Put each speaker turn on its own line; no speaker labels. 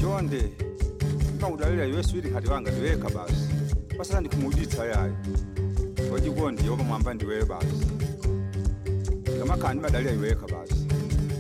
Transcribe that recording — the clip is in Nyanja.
chonde ngakudalira iwe swiri khati wanga ndiweka basi pasana ndikumuditsa yayi wachikondi yopa mwamba ndiweyo basi kama khani madalira iweka basi